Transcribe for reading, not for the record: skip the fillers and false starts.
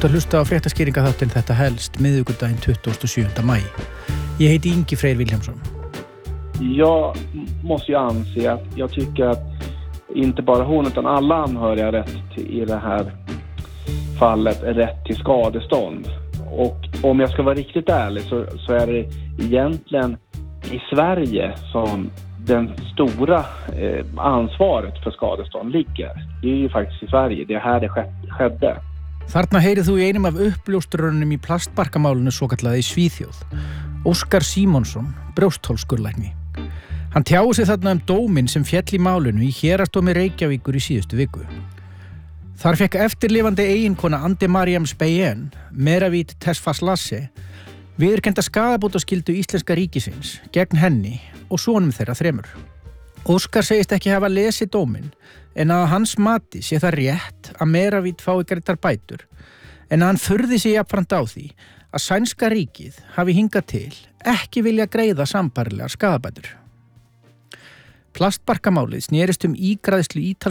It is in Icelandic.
ert að hlusta á fréttaskýringaþáttinn Þetta helst miðvikudaginn 27. maj. Jag heter Ingi Freyr Wilhelmsson. Jag måste ju anse att jag tycker att inte bara hon utan alla anhöriga i det här fallet är rätt till skadestånd. Och om jag ska vara riktigt ärlig så är det egentligen i Sverige som den stora ansvaret för skadestånd ligger. Det är ju faktiskt i Sverige, det här det skedde. Þarna heyrið þú í einum af uppljóstrurunum í plastbarkamálinu svokallaða í Svíþjóð, Óskar Símonsson, brjóstholsskurðlækni. Hann tjáði sig þarna dóminn sem féll í málinu í héraðsdómi Reykjavíkur í síðustu viku. Þar fekk eftirlifandi eiginkona Andi Mariam Speyen, Meravit Tesfaslase, viðurkennda skaðabótaskyldu íslenska ríkisins gegn henni og sonum þeirra þremur. Óskar segist ekki hafa lesið dóminn, en að hans mati sé það rétt að Meravit fái greiddar bætur, en að hann furði sig jafnframt á því að sænska ríkið hafi hingað til ekki vilja greiða sambærilegar skaðabætur. Plastbarkamálið snerist ígræðslu ítalska